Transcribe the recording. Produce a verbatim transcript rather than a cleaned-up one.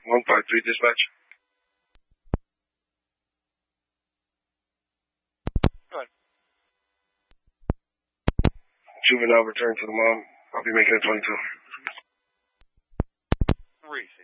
one five three dispatch. Go ahead. Juvenile return to the mom. I'll be making it twenty-two. Reese.